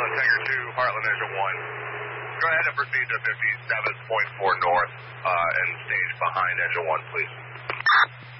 Tiger 2, Heartland Engine 1. Go ahead and proceed to 57.4 north and stage behind Engine 1, please.